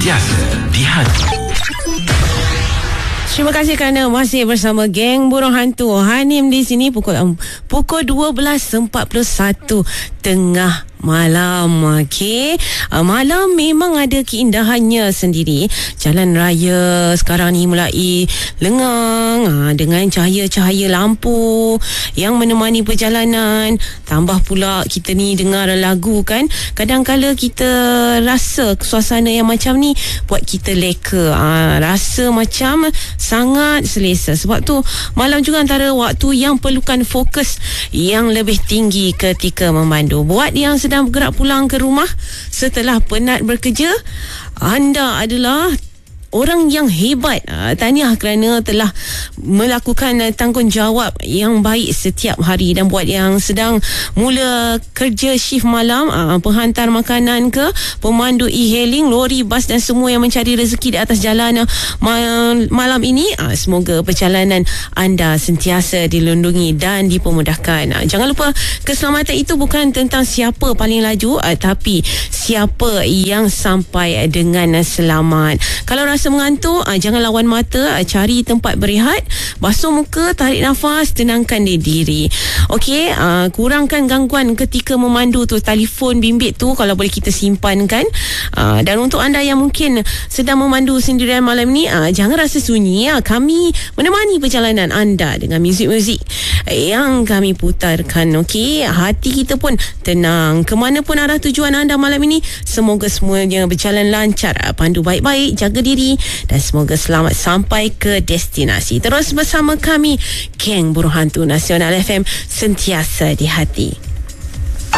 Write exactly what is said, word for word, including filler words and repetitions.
Sentiasa di hati. Terima kasih kerana masih bersama geng Burung Hantu. Hanim di sini pukul um, pukul dua belas empat puluh satu tengah malam. Okey, uh, malam memang ada keindahannya sendiri. Jalan raya sekarang ni mulai lengang uh, dengan cahaya-cahaya lampu yang menemani perjalanan. Tambah pula kita ni dengar lagu kan, kadang-kala kita rasa suasana yang macam ni buat kita leka, uh, rasa macam sangat selesa. Sebab tu malam juga antara waktu yang perlukan fokus yang lebih tinggi ketika memandu. Buat yang sedang bergerak pulang ke rumah setelah penat bekerja, anda adalah orang yang hebat. Uh, tahniah kerana telah melakukan uh, tanggungjawab yang baik setiap hari. Dan buat yang sedang mula kerja shift malam, uh, penghantar makanan ke, pemandu e-hailing, lori, bas dan semua yang mencari rezeki di atas jalan uh, mal- malam ini, uh, semoga perjalanan anda sentiasa dilindungi dan dipermudahkan. Uh, jangan lupa, keselamatan itu bukan tentang siapa paling laju, uh, tapi siapa yang sampai dengan uh, selamat. Kalau rasa mengantuk, uh, jangan lawan mata, uh, cari tempat berehat, basuh muka, tarik nafas, tenangkan diri. Okey, uh, kurangkan gangguan ketika memandu tu. Telefon bimbit tu kalau boleh kita simpankan. Uh, dan untuk anda yang mungkin sedang memandu sendirian malam ni, uh, jangan rasa sunyi. Uh, kami menemani perjalanan anda dengan muzik-muzik yang kami putarkan. Okey, hati kita pun tenang. Kemana pun arah tujuan anda malam ini, semoga semuanya berjalan lancar. Uh, pandu baik-baik, jaga diri, dan semoga selamat sampai ke destinasi. Terus bersama kami, geng Burung Hantu Nasional F M, sentiasa di hati.